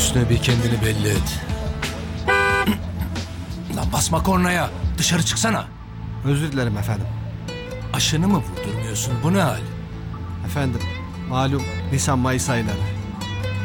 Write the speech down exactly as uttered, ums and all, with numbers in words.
Hüsnü, bir kendini belli et. Lan basma kornaya. Dışarı çıksana. Özür dilerim efendim. Aşını mı vurdurmuyorsun? Bu ne hal? Efendim, malum Nisan Mayıs ayları.